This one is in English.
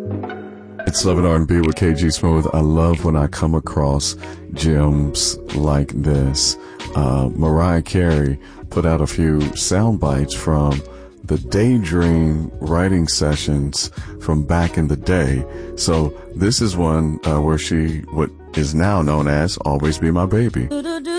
It's Love and R&B with KG Smooth. I love when I come across gems like this. Mariah Carey put out a few sound bites from the Daydream writing sessions from back in the day. So this is one where she, what is now known as Always Be My Baby.